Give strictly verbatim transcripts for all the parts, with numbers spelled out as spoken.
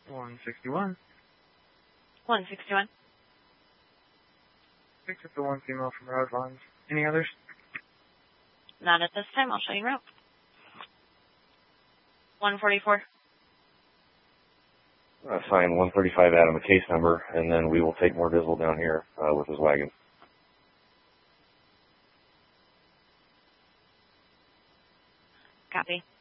one sixty-one. one sixty-one. Picked up the one female from Rhode Island. Any others? Not at this time. I'll show you route. one forty-four. Assign one thirty-five Adam a case number, and then we will take more visible down here uh, with his wagon. Copy.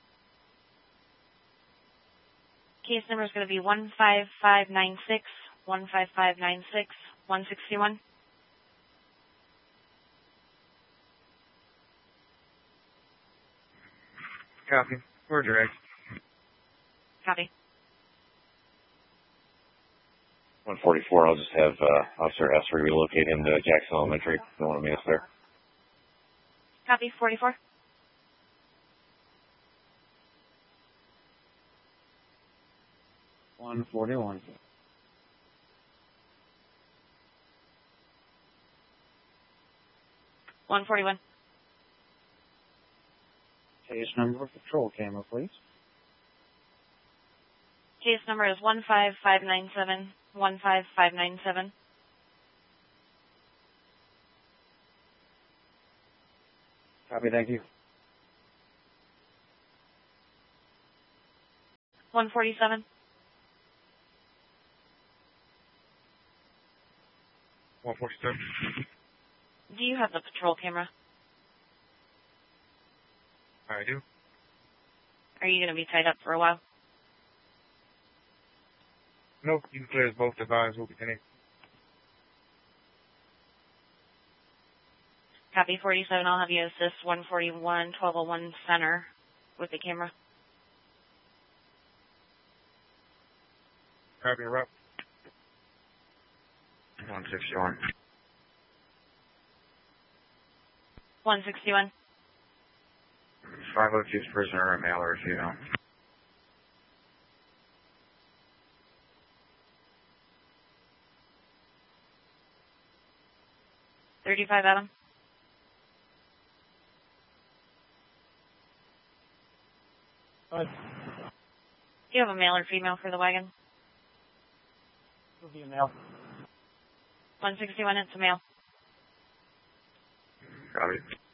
Case number is going to be one five five nine six, one five five nine six, one sixty-one. Copy. We're direct. Copy. one forty-four, I'll just have uh, Officer Esser relocate him to Jackson Elementary. Don't want to miss there. Copy. forty-four. one forty-one. one forty-one. Case number of patrol camera, please. Case number is one five five nine seven, one five five nine seven. Copy, thank you. one forty-seven. one forty-seven. Do you have the patrol camera? I do. Are you going to be tied up for a while? Nope, you can clear us both devices. We'll be connected. Copy. forty-seven. I'll have you assist one forty-one, twelve oh one center with the camera. Copy, route. one sixty-one. one sixty-one. five oh two's prisoner, a male or a female. thirty-five, Adam. What? Do you have a male or female for the wagon? It'll be a male. one sixty-one, it's a male. Copy.